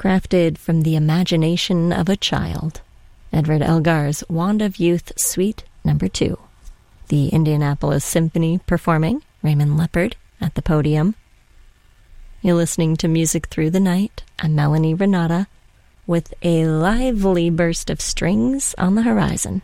crafted from the imagination of a child. Edward Elgar's Wand of Youth Suite No. 2. The Indianapolis Symphony performing, Raymond Leppard at the podium. You're listening to Music Through the Night. I'm Melanie Renata, with a lively burst of strings on the horizon.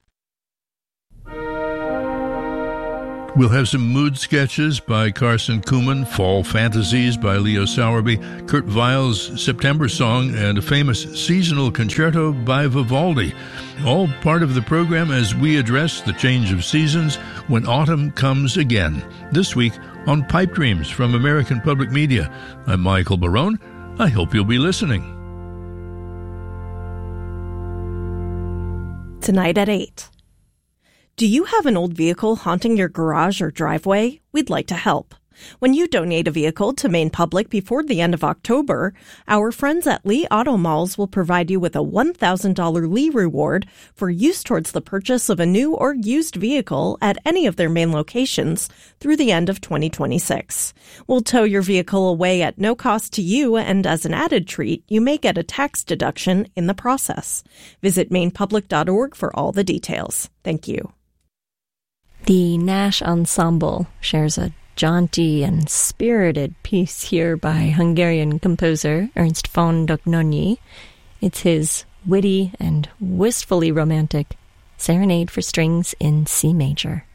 We'll have some mood sketches by Carson Kuhlman, Fall Fantasies by Leo Sowerby, Kurt Weill's September Song, and a famous seasonal concerto by Vivaldi. All part of the program as we address the change of seasons when autumn comes again. This week on Pipe Dreams from American Public Media. I'm Michael Barone. I hope you'll be listening. Tonight at 8. Do you have an old vehicle haunting your garage or driveway? We'd like to help. When you donate a vehicle to Maine Public before the end of October, our friends at Lee Auto Malls will provide you with a $1,000 Lee reward for use towards the purchase of a new or used vehicle at any of their Maine locations through the end of 2026. We'll tow your vehicle away at no cost to you, and as an added treat, you may get a tax deduction in the process. Visit mainepublic.org for all the details. Thank you. The Nash Ensemble shares a jaunty and spirited piece here by Hungarian composer Ernst von Dohnányi. It's his witty and wistfully romantic Serenade for Strings in C major.